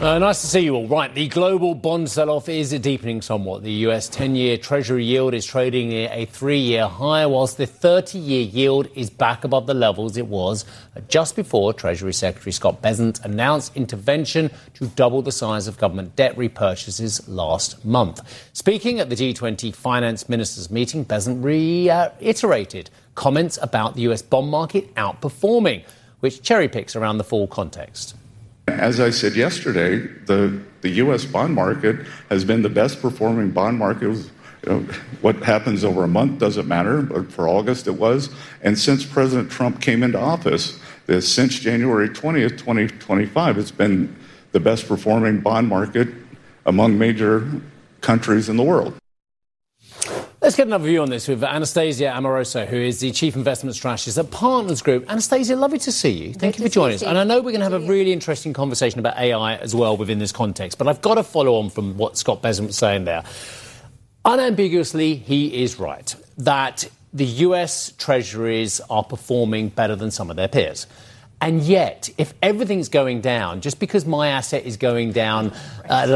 Nice to see you all. Right, the global bond sell-off is deepening somewhat. The US 10-year Treasury yield is trading near a 3-year high, whilst the 30-year yield is back above the levels it was just before Treasury Secretary Scott Bessent announced intervention to double the size of government debt repurchases last month. Speaking at the G20 finance ministers meeting, Bessent reiterated comments about the US bond market outperforming, which cherry-picks around the full context. As I said yesterday, the U.S. bond market has been the best performing bond market. What happens over a month doesn't matter, but for August it was. And since President Trump came into office, since January 20th, 2025, it's been the best performing bond market among major countries in the world. Let's get another view on this with Anastasia Amoroso, who is the Chief Investment Strategist at Partners Group. Anastasia, lovely to see you. Thank you for joining us. And I know we're going to have a really interesting conversation about AI as well within this context, but I've got to follow on from what Scott Bessent was saying there. Unambiguously, he is right that the US Treasuries are performing better than some of their peers. And yet, if everything's going down, just because my asset is going down at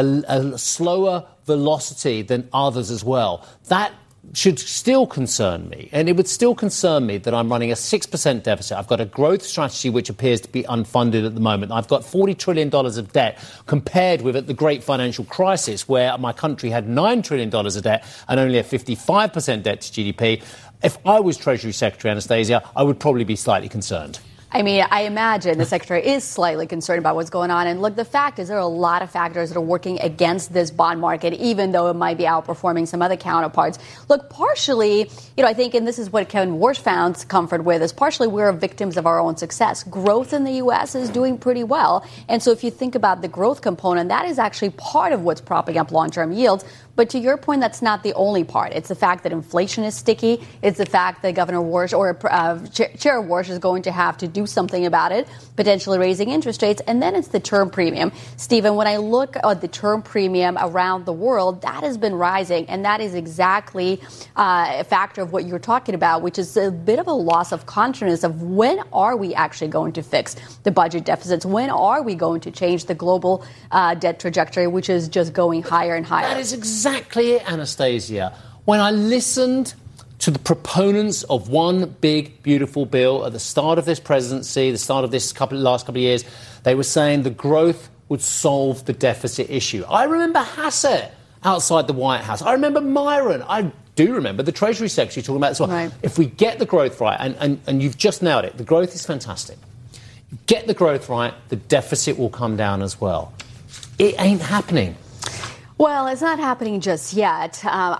a slower velocity than others as well, that should still concern me. And it would still concern me that I'm running a 6% deficit. I've got a growth strategy which appears to be unfunded at the moment. I've got $40 trillion of debt compared with at the great financial crisis where my country had $9 trillion of debt and only a 55% debt to GDP. If I was Treasury Secretary, Anastasia, I would probably be slightly concerned. I mean, I imagine the Secretary is slightly concerned about what's going on. And look, the fact is there are a lot of factors that are working against this bond market, even though it might be outperforming some other counterparts. Look, partially, I think, and this is what Kevin Warsh found comfort with, is partially we're victims of our own success. Growth in the U.S. is doing pretty well. And so if you think about the growth component, that is actually part of what's propping up long-term yields. But to your point, that's not the only part. It's the fact that inflation is sticky. It's the fact that Governor Warsh or Chair Warsh is going to have to do something about it, potentially raising interest rates. And then it's the term premium. Stephen, when I look at the term premium around the world, that has been rising. And that is exactly a factor of what you're talking about, which is a bit of a loss of confidence of when are we actually going to fix the budget deficits? When are we going to change the global debt trajectory, which is just going higher and higher? That is exactly it, Anastasia. When I listened to the proponents of one big, beautiful bill at the start of this presidency, the start of this last couple of years, they were saying the growth would solve the deficit issue. I remember Hassett outside the White House. I remember Myron. I do remember the Treasury Secretary talking about this one. Right. If we get the growth right, and you've just nailed it, the growth is fantastic. You get the growth right, the deficit will come down as well. It ain't happening. Well, it's not happening just yet.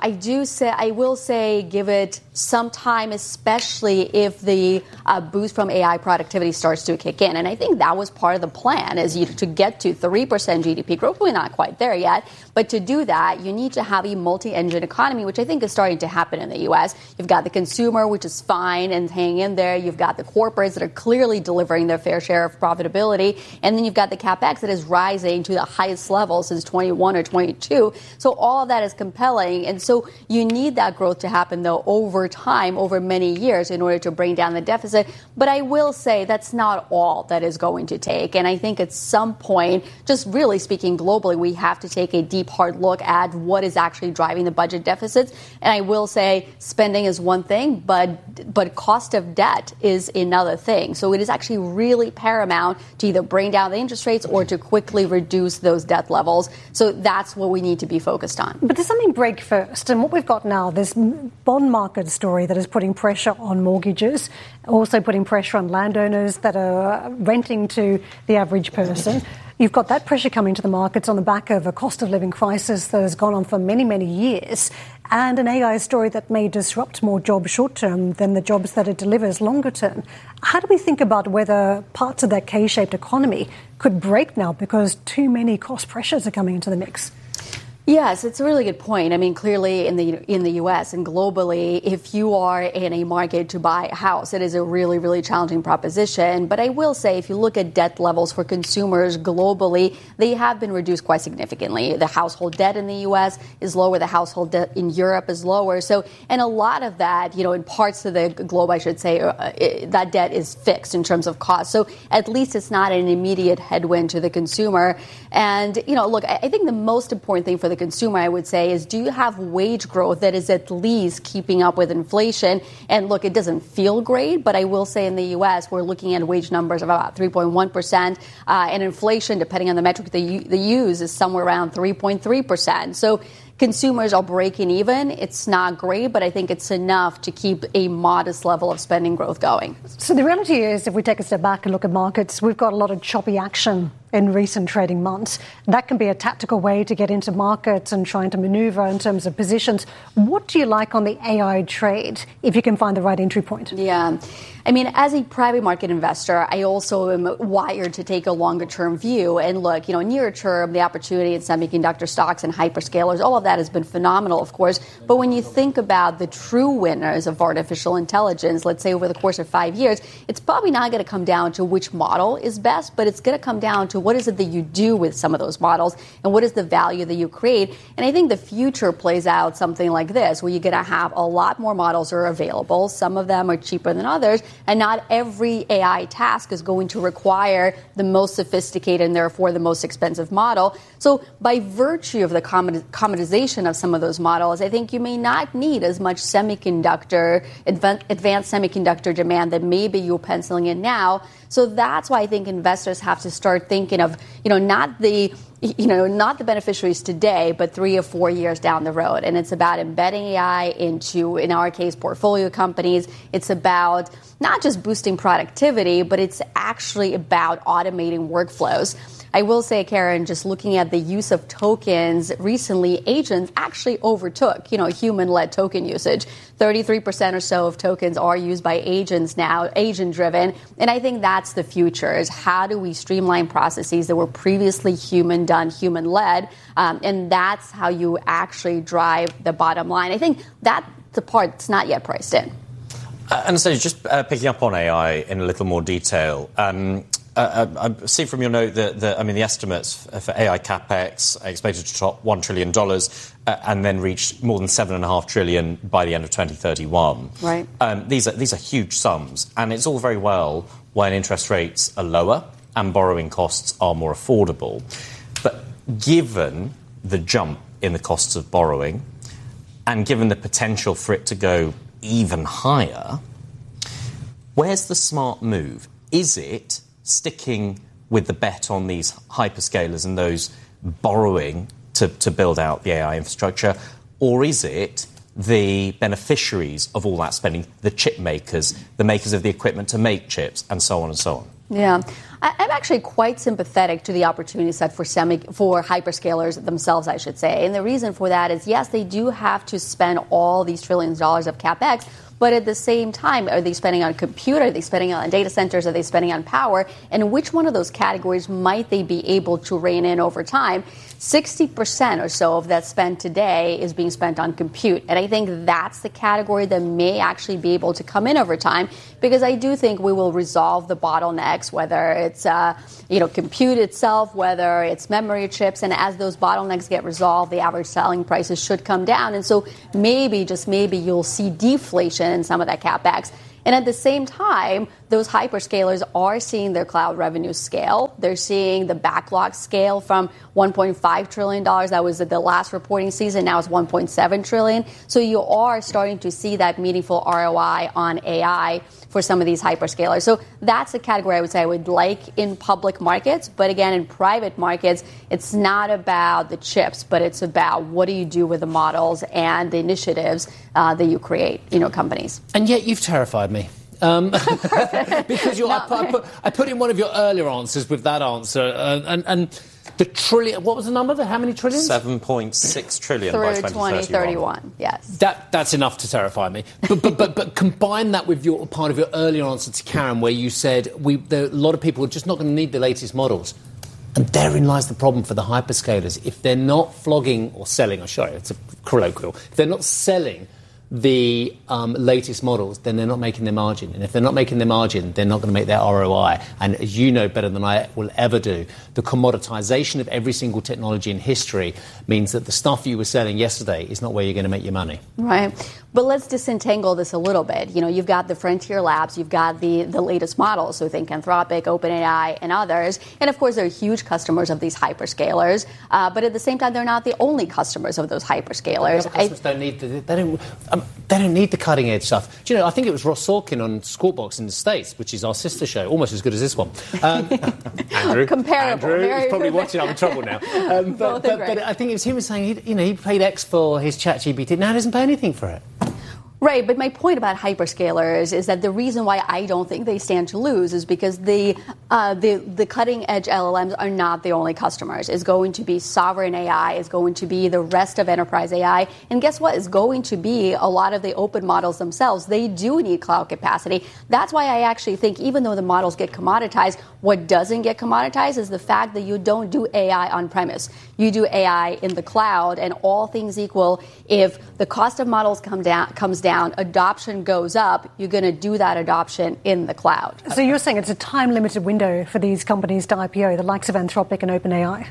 I will say give it some time, especially if the boost from AI productivity starts to kick in. And I think that was part of the plan, is to get to 3% GDP growth. We're not quite there yet. But to do that, you need to have a multi-engine economy, which I think is starting to happen in the U.S. You've got the consumer, which is fine and hanging in there. You've got the corporates that are clearly delivering their fair share of profitability. And then you've got the CapEx that is rising to the highest level since 21 or 22. So all of that is compelling. And so you need that growth to happen, though, over time, over many years, in order to bring down the deficit. But I will say that's not all that is going to take. And I think at some point, just really speaking globally, we have to take a deep, hard look at what is actually driving the budget deficits. And I will say spending is one thing, but cost of debt is another thing. So it is actually really paramount to either bring down the interest rates or to quickly reduce those debt levels. So that's what we need to be focused on. But does something break first? And what we've got now, this bond market story that is putting pressure on mortgages, also putting pressure on landowners that are renting to the average person. You've got that pressure coming to the markets on the back of a cost of living crisis that has gone on for many, many years, and an AI story that may disrupt more jobs short term than the jobs that it delivers longer term. How do we think about whether parts of that K-shaped economy could break now because too many cost pressures are coming into the mix? Yes, it's a really good point. I mean, clearly in the U.S. and globally, if you are in a market to buy a house, it is a really, really challenging proposition. But I will say, if you look at debt levels for consumers globally, they have been reduced quite significantly. The household debt in the U.S. is lower. The household debt in Europe is lower. So, and a lot of that, in parts of the globe, I should say, that debt is fixed in terms of cost. So at least it's not an immediate headwind to the consumer. And, look, I think the most important thing for the consumer, I would say, is do you have wage growth that is at least keeping up with inflation? And look, it doesn't feel great, but I will say in the U.S., we're looking at wage numbers of about 3.1%, and inflation, depending on the metric they use, is somewhere around 3.3%. So consumers are breaking even. It's not great, but I think it's enough to keep a modest level of spending growth going. So the reality is, if we take a step back and look at markets, we've got a lot of choppy action in recent trading months. That can be a tactical way to get into markets and trying to maneuver in terms of positions. What do you like on the AI trade if you can find the right entry point? Yeah. I mean, as a private market investor, I also am wired to take a longer-term view. And look, near term, the opportunity in semiconductor stocks and hyperscalers, all of that has been phenomenal, of course. But when you think about the true winners of artificial intelligence, let's say over the course of 5 years, it's probably not going to come down to which model is best, but it's going to come down to what is it that you do with some of those models and what is the value that you create. And I think the future plays out something like this, where you're going to have a lot more models are available. Some of them are cheaper than others. And not every AI task is going to require the most sophisticated and therefore the most expensive model. So by virtue of the commoditization of some of those models, I think you may not need as much advanced semiconductor demand that maybe you're penciling in now. So that's why I think investors have to start thinking of, not the beneficiaries today, but 3 or 4 years down the road. And it's about embedding AI into, in our case, portfolio companies. It's about not just boosting productivity, but it's actually about automating workflows. I will say, Karen, just looking at the use of tokens recently, agents actually overtook, human-led token usage. 33% or so of tokens are used by agents now, agent-driven. And I think that's the future, is how do we streamline processes that were previously human-done, human-led? And that's how you actually drive the bottom line. I think that's the part that's not yet priced in. And so just picking up on AI in a little more detail, I see from your note that the estimates for AI capex are expected to top $1 trillion and then reach more than $7.5 trillion by the end of 2031. Right. These are huge sums, and it's all very well when interest rates are lower and borrowing costs are more affordable. But given the jump in the costs of borrowing and given the potential for it to go even higher, where's the smart move? Is it sticking with the bet on these hyperscalers and those borrowing to build out the AI infrastructure? Or is it the beneficiaries of all that spending, the chip makers, the makers of the equipment to make chips, and so on and so on? Yeah. I'm actually quite sympathetic to the opportunity set for hyperscalers themselves, I should say. And the reason for that is, yes, they do have to spend all these trillions of dollars of CapEx, but at the same time, are they spending on compute? Are they spending on data centers? Are they spending on power? And which one of those categories might they be able to rein in over time? 60% or so of that spend today is being spent on compute. And I think that's the category that may actually be able to come in over time, because I do think we will resolve the bottlenecks, whether it's compute itself, whether it's memory chips. And as those bottlenecks get resolved, the average selling prices should come down. And so maybe, just maybe, you'll see deflation in some of that CapEx. And at the same time, those hyperscalers are seeing their cloud revenue scale. They're seeing the backlog scale from $1.5 trillion. That was at the last reporting season. Now it's $1.7 trillion. So you are starting to see that meaningful ROI on AI for some of these hyperscalers. So that's a category I would say I would like in public markets. But again, in private markets, it's not about the chips, but it's about what do you do with the models and the initiatives that you create, companies. And yet you've terrified me. Because I put in one of your earlier answers with that answer, and the trillion. What was the number? How many trillions? 7.6 trillion by 2031. Yes. That's enough to terrify me. But combine that with your part of your earlier answer to Karen, where you said a lot of people are just not going to need the latest models. And therein lies the problem for the hyperscalers. If they're not flogging or selling, or sorry, it's a colloquial, if they're not selling the latest models, then they're not making their margin. And if they're not making their margin, they're not going to make their ROI. And as you know better than I will ever do, the commoditization of every single technology in history means that the stuff you were selling yesterday is not where you're going to make your money. Right. But let's disentangle this a little bit. You know, you've got the frontier labs, you've got the latest models, so think Anthropic, OpenAI, and others. And of course, they're huge customers of these hyperscalers. But at the same time, they're not the only customers of those hyperscalers. Customers they don't need the cutting edge stuff. Do you know, I think it was Ross Sorkin on Squawk Box in the States, which is our sister show, almost as good as this one. Andrew. Comparable. Andrew, he's probably watching. I'm in trouble now. But I think it was him saying, he paid X for his ChatGPT. Now he doesn't pay anything for it. Right, but my point about hyperscalers is that the reason why I don't think they stand to lose is because the cutting-edge LLMs are not the only customers. It's going to be sovereign AI. It's going to be the rest of enterprise AI. And guess what? It's going to be a lot of the open models themselves. They do need cloud capacity. That's why I actually think even though the models get commoditized, what doesn't get commoditized is the fact that you don't do AI on-premise. You do AI in the cloud, and all things equal, if the cost of models comes down, adoption goes up, you're going to do that adoption in the cloud. So you're saying it's a time-limited window for these companies to IPO, the likes of Anthropic and OpenAI?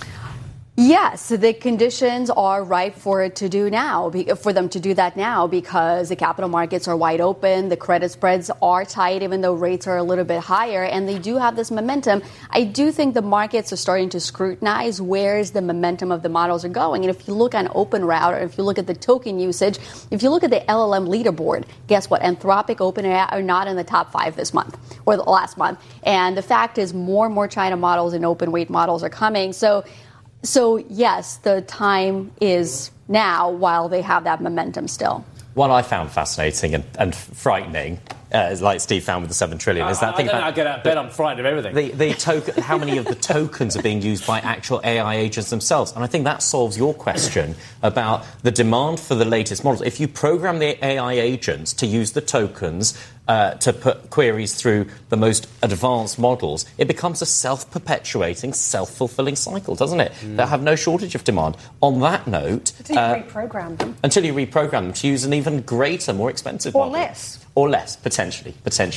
Yes, the conditions are ripe for it to do now, for them to do that now, because the capital markets are wide open, the credit spreads are tight, even though rates are a little bit higher, and they do have this momentum. I do think the markets are starting to scrutinize where is the momentum of the models are going. And if you look on OpenRouter, or if you look at the token usage, if you look at the LLM leaderboard, guess what? Anthropic, OpenAI are not in the top 5 this month or the last month. And the fact is more and more China models and open weight models are coming. So, yes, the time is now while they have that momentum still. What I found fascinating and frightening, like Steve found with the $7 trillion, is that thing about... I get out of bed, I'm frightened of everything. How many of the tokens are being used by actual AI agents themselves? And I think that solves your question about the demand for the latest models. If you program the AI agents to use the tokens to put queries through the most advanced models, it becomes a self-perpetuating, self-fulfilling cycle, doesn't it? They have no shortage of demand. On that note... Until you reprogram them. Until you reprogram them to use an even greater, more expensive model. Or less, potentially.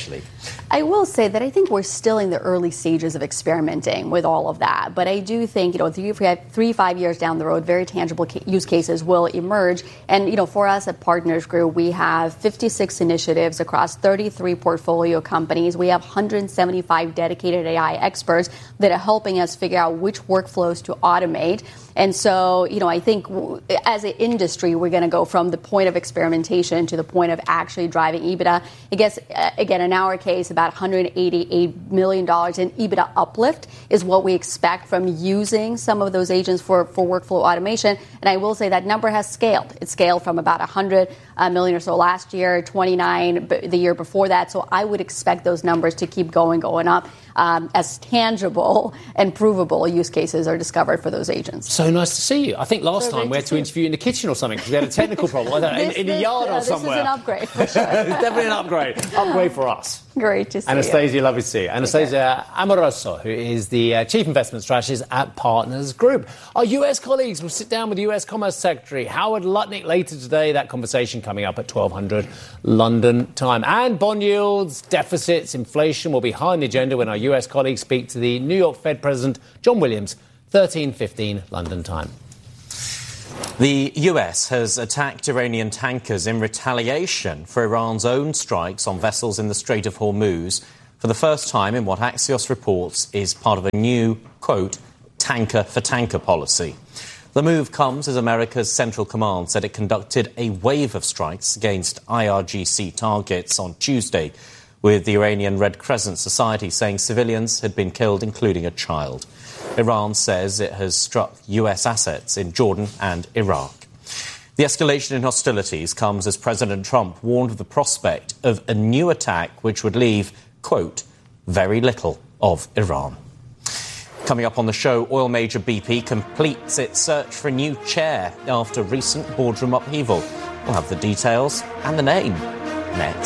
I will say that I think we're still in the early stages of experimenting with all of that. But I do think, 3-5 years down the road, very tangible use cases will emerge. And, for us at Partners Group, we have 56 initiatives across 33 portfolio companies. We have 175 dedicated AI experts that are helping us figure out which workflows to automate. And so, I think as an industry, we're going to go from the point of experimentation to the point of actually driving EBITDA. I guess, again, in our case, about $188 million in EBITDA uplift is what we expect from using some of those agents for workflow automation. And I will say that number has scaled. It scaled from about $100 million or so last year, 29 the year before that. So I would expect those numbers to keep going up as tangible and provable use cases are discovered for those agents. So nice to see you. I think last time we had to interview you in the kitchen or something because we had a technical problem. I don't know, in the yard or somewhere. This is an upgrade for sure. Definitely an upgrade. Upgrade for us. Great to see Anastasia, you. lovely to see you. Anastasia Amoroso, who is the Chief Investment Strategist at Partners Group. Our US colleagues will sit down with the US Commerce Secretary Howard Lutnick later today. That conversation coming up at 1200 London time. And bond yields, deficits, inflation will be high on the agenda when our US colleagues speak to the New York Fed President John Williams, 13:15 London time. The US has attacked Iranian tankers in retaliation for Iran's own strikes on vessels in the Strait of Hormuz for the first time in what Axios reports is part of a new, quote, tanker-for-tanker policy. The move comes as America's Central Command said it conducted a wave of strikes against IRGC targets on Tuesday, with the Iranian Red Crescent Society saying civilians had been killed, including a child. Iran says it has struck US assets in Jordan and Iraq. The escalation in hostilities comes as President Trump warned of the prospect of a new attack which would leave, quote, very little of Iran. Coming up on the show, oil major BP completes its search for a new chair after recent boardroom upheaval. We'll have the details and the name next.